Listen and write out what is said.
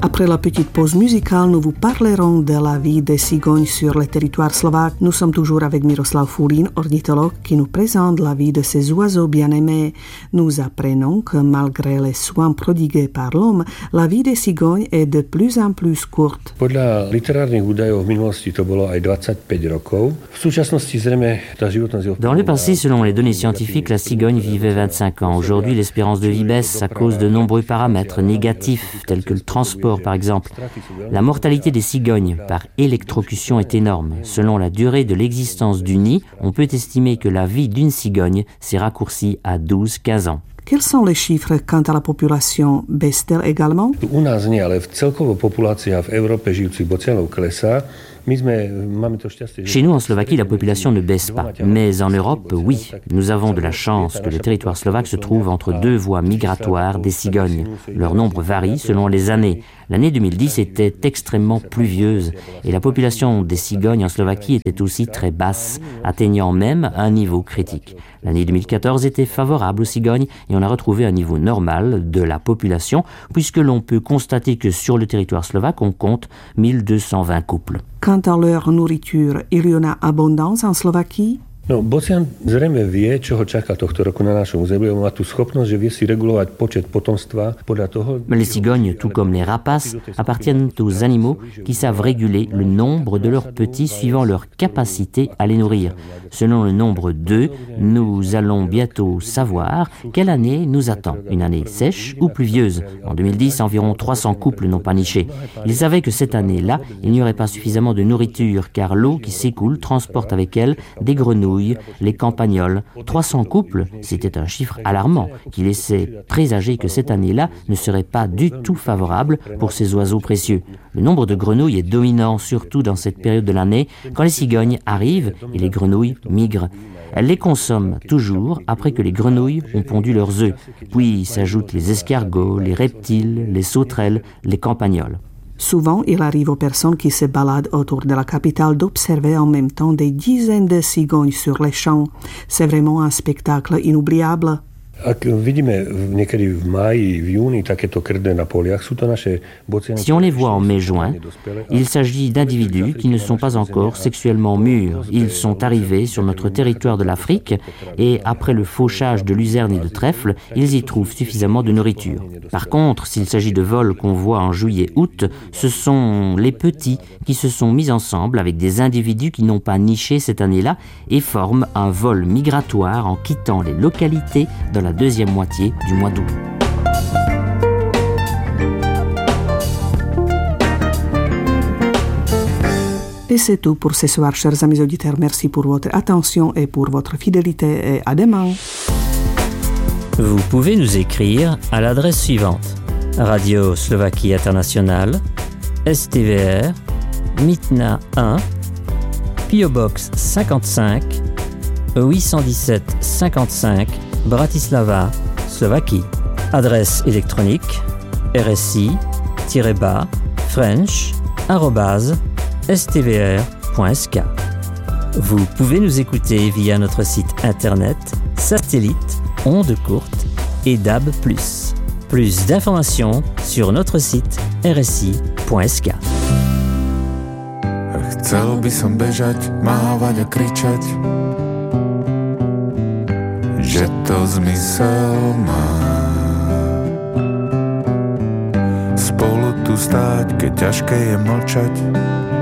Après la petite pause musicale, nous vous parlerons de la vie des cigognes sur le territoire slovaque. Nous sommes toujours avec Miroslav Fulín, ornithologue, qui nous présente la vie de ces oiseaux bien-aimés. Nous apprenons que malgré les soins prodigués par l'homme, la vie des cigognes est de plus en plus courte. Podľa literárnych údajov v minulosti to bolo aj 25 rokov. V súčasnosti zrejme tá životnosť... Dans le passé, selon les données scientifiques, la cigogne vivait 25 ans. Aujourd'hui, l'espérance de vie baisse à cause de nombreux paramètres négatifs, tels que le transport, par exemple. La mortalité des cigognes par électrocution est énorme. Selon la durée de l'existence du nid, on peut estimer que la vie d'une cigogne s'est raccourcie à 12-15 ans. Quels sont les chiffres quant à la population? Baisse-t-elle également? U nás nie, ale celkovo populácia v Európe žijúcich bocianov klesá. Chez nous, en Slovaquie, la population ne baisse pas. Mais en Europe, oui. Nous avons de la chance que le territoire slovaque se trouve entre deux voies migratoires des cigognes. Leur nombre varie selon les années. L'année 2010 était extrêmement pluvieuse et la population des cigognes en Slovaquie était aussi très basse, atteignant même un niveau critique. L'année 2014 était favorable aux cigognes et on a retrouvé un niveau normal de la population puisque l'on peut constater que sur le territoire slovaque, on compte 1220 couples. Quant à leur nourriture, il y en a abondance en Slovaquie? No, bocian zrejme vie, čo ho čaká tohto roku na našom území. Má tú schopnosť, že vie si regulovať počet potomstva podľa toho... Les cigognes, tout comme les rapaces, appartiennent aux animaux qui savent réguler le nombre de leurs petits suivant leur capacité à les nourrir. Selon le nombre d'œufs, nous allons bientôt savoir quelle année nous attend. Une année sèche ou pluvieuse. En 2010, environ 300 couples n'ont pas niché. Ils savaient que cette année-là, il n'y aurait pas suffisamment de nourriture car l'eau qui s'écoule transporte avec elle des grenouilles, les campagnols. 300 couples, c'était un chiffre alarmant qui laissait présager que cette année-là ne serait pas du tout favorable pour ces oiseaux précieux. Le nombre de grenouilles est dominant, surtout dans cette période de l'année, quand les cigognes arrivent et les grenouilles migrent. Elles les consomment toujours après que les grenouilles ont pondu leurs œufs. Puis s'ajoutent les escargots, les reptiles, les sauterelles, les campagnols. Souvent, il arrive aux personnes qui se baladent autour de la capitale d'observer en même temps des dizaines de cigognes sur les champs. C'est vraiment un spectacle inoubliable. Ak vidíme niekedy v máji, v júni takéto krdne na poliach, sú to naše bociany. Si on les voit en mai-juin, il s'agit d'individus qui ne sont pas encore sexuellement mûrs. Ils sont arrivés sur notre territoire de l'Afrique et après le fauchage de luzerne et de trèfle, ils y trouvent suffisamment de nourriture. Par contre, s'il s'agit de vols qu'on voit en juillet-août, ce sont les petits qui se sont mis ensemble avec des individus qui n'ont pas niché cette année-là et forment un vol migratoire en quittant les localités dans la deuxième moitié du mois d'août. Et c'est tout pour ce soir, chers amis auditeurs. Merci pour votre attention et pour votre fidélité et à demain. Vous pouvez nous écrire à l'adresse suivante: Radio Slovaquie Internationale, STVR, Mytna 1, PO Box 55, 817 55, Bratislava, Slovaquie. Adresse électronique rsi-french@stvr.sk. Vous pouvez nous écouter via notre site internet, satellite, ondes courtes et DAB+. Plus d'informations sur notre site rsi.sk. Chcel by som bežať, mávať a kričať, že to zmysel má. Spolu tu stáť, keď ťažké je mlčať,